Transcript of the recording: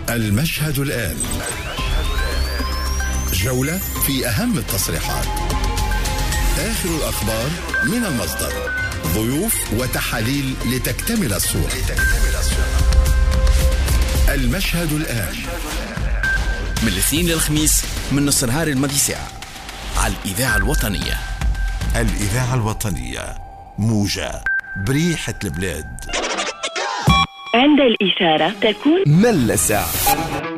المشهد الآن، جولة في أهم التصريحات، آخر الأخبار من المصدر، ضيوف وتحاليل لتكتمل الصورة. المشهد الآن من الاثنين للخميس من نص نهار الماضي ساعة على الإذاعة الوطنية. الإذاعة الوطنية، موجة بريحة البلاد. عند الإشارة تكون ملة ساعة.